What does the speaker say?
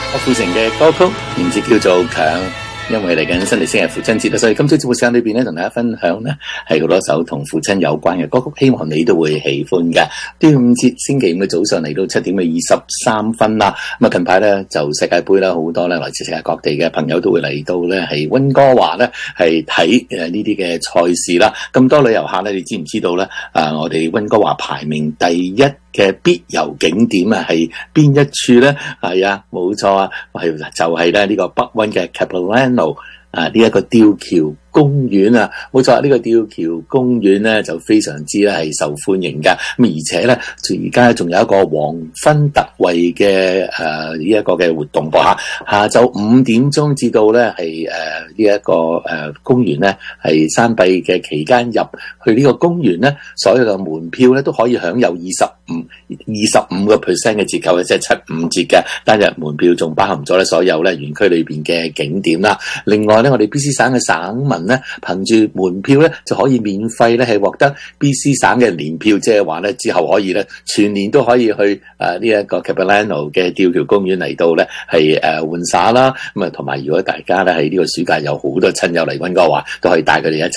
郭富城嘅歌曲名字叫做《強》，因為嚟緊新年星期父親節啦，所以今朝節目時間裏邊咧，同大家分享咧係好多首同父親有關嘅歌曲，希望你都會喜歡嘅。端午節星期五嘅早上嚟到7點23分啦，咁啊近排咧就世界盃啦，好多咧來自世界各地嘅朋友都會嚟到咧係溫哥華咧係睇呢啲嘅賽事啦。咁多旅遊客咧，你知唔知道咧？我哋溫哥華排名第一嘅必遊景點啊，係邊一處咧？係啊，冇錯啊，就係咧呢個北溫嘅 Capilano 呢一個吊橋公園啊，冇錯，呢個吊橋公園咧就非常之咧係受歡迎噶，咁而且咧而家仲有一個黃昏特惠嘅呢一個嘅活動噃下晝5點鐘至到咧係呢一個公園咧係關閉嘅期間入去呢個公園咧，所有嘅門票咧都可以享有25% 嘅折扣嘅，即係75折嘅單日門票，仲包含咗咧所有咧園區裏邊嘅景點啦。另外咧，我哋 BC 省嘅省民咧，憑住門票咧就可以免費咧係獲得 BC 省嘅年票，即係話咧之後可以咧全年都可以去呢一個 Capilano 嘅吊橋公園嚟到咧係玩耍啦。咁啊同埋如果大家咧喺呢個暑假有好多親友嚟溫哥華，都可以帶佢哋一齊